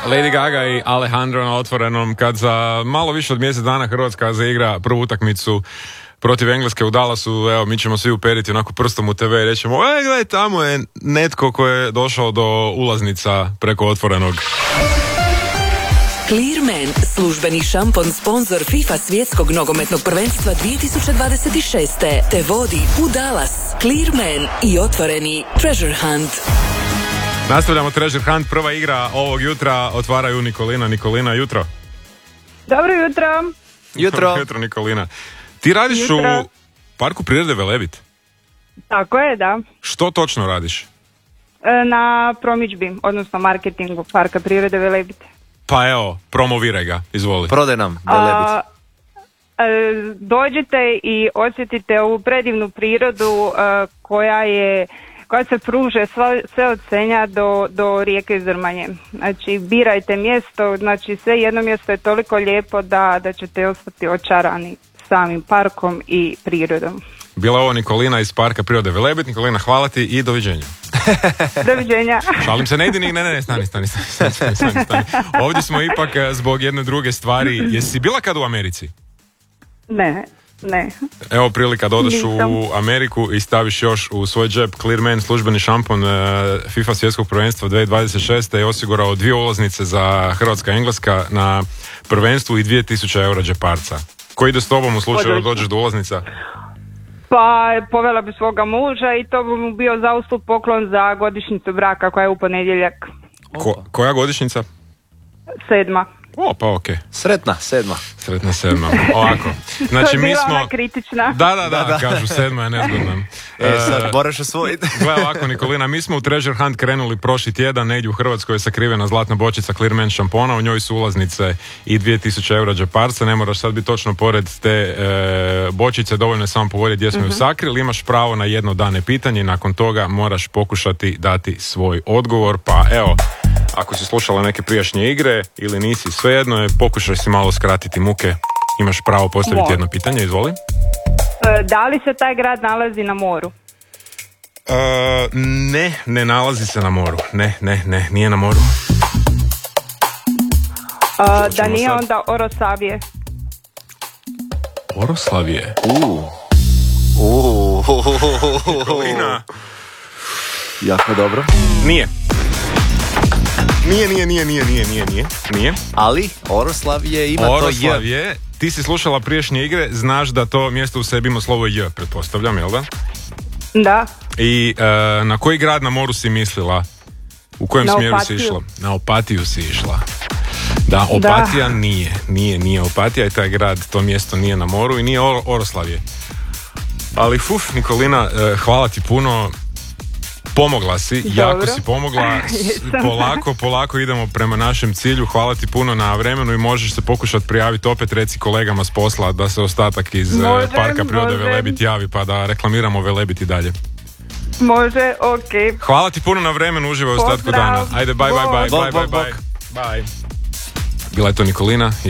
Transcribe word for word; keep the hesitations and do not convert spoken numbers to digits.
Lady Gaga i Alejandro na Otvorenom, kad za malo više od mjesec dana Hrvatska zaigra prvu utakmicu protiv Engleske u Dallasu. Evo, mi ćemo svi uperiti onako prstom u te ve i rećemo, e, gledaj, tamo je netko ko je došao do ulaznica preko Otvorenog. Clearman, službeni šampon sponsor FIFA svjetskog nogometnog prvenstva dvije tisuće dvadeset šest. te vodi u Dallas. Clearman i Otvoreni Treasure Hunt. Nastavljamo Treasure Hunt, prva igra ovog jutra otvaraju Nikolina. Nikolina, jutro. Dobro jutro. Jutro. Jutro, Nikolina. Ti radiš Jutro. u Parku prirode Velebit. Tako je, da. Što točno radiš? E, Na promidžbi, odnosno marketingu Parka prirode Velebit. Pa evo, promoviraj ga, izvoli. Prodaj nam A, Velebit. e, dođite i osjetite ovu predivnu prirodu e, koja je koja se pruže sve, sve od Senja do, do rijeke Zrmanje. Znači, birajte mjesto, znači sve jedno mjesto je toliko lijepo da, da ćete ostati očarani samim parkom i prirodom. Bila ovo Nikolina iz Parka prirode Velebit. Nikolina, hvala ti i doviđenja. Doviđenja. Šalim se, ne idi ni, ne, ne, ne, stani, stani, stani, stani, stani, stani. Ovdje smo ipak eh, zbog jedne druge stvari. Jesi bila kad u Americi? Ne, ne. Evo prilika da odeš Nisam. u Ameriku i staviš još u svoj džep Clearman službeni šampon eh, FIFA svjetskog prvenstva dvije tisuće dvadeset šest. je osigurao dvije ulaznice za Hrvatska i Engleska na prvenstvu i dvije tisuće eura džeparca. Ko ide s tobom u slučaju da Odlično. dođeš do ulaznica? Pa povela bi svoga muža i to bi mu bio za ustup poklon za godišnjicu braka koja je u ponedjeljak. Ko, koja godišnjica? Sedma. O, pa okej. Sretna, sedma. Sretna sedma. Ovako. Znači, to je mi bila smo... ona kritična. Da, da, da, Da, da. kažu sedma je nezgodna. E, sad moraš osvojiti. Gle ovako, Nikolina, mi smo u Treasure Hunt krenuli prošli tjedan, negdje u Hrvatskoj je sakrivena zlatna bočica Clearman šampona, u njoj su ulaznice i dvije tisuće eura džeparca, ne moraš sad biti točno pored te e, bočice, dovoljno je samo povoditi gdje smo ju sakrili, imaš pravo na jedno dane pitanje i nakon toga moraš pokušati dati svoj odgovor, pa evo, ako si slušala neke prijašnje igre ili nisi, svejedno je, pokušaj si malo skratiti muke, imaš pravo postaviti Može. jedno pitanje, izvoli. E, Da li se taj grad nalazi na moru? Uh, ne, ne nalazi se na moru. Ne, ne, ne, nije na moru. E, Da ćemo nije sad? onda Orosavije? Oroslavije. Uuu. Uuu. Nikolina. Jako dobro. Nije. Nije, nije, nije, nije, nije, nije, nije, nije. Ali Oroslavije ima to J. Oroslavije, ti si slušala prijašnje igre, znaš da to mjesto u sebi ima slovo J, pretpostavljam, jel da? Da. I uh, na koji grad na moru si mislila? U kojem Na smjeru Opatiju. si išla? Na Opatiju si išla. Da, Opatija Da. nije, nije, nije Opatija i taj grad, to mjesto nije na moru i nije Or- Oroslavije. Ali fuf, Nikolina, eh, hvala ti puno, pomogla si, Dobro. jako si pomogla, S- Jesam. polako, polako idemo prema našem cilju, hvala ti puno na vremenu i možeš se pokušati prijaviti opet, reci kolegama s posla da se ostatak iz eh, Može, Parka prirode može. Velebit javi pa da reklamiramo Velebit i dalje. Može, okej. Hvala ti puno na vremenu, uživaj u ostatku Pozdrav. dana. Ajde, bye, bye, bye, Bog, bye, bog, bye, bog. bye. Bye. Bila je to Nikolina.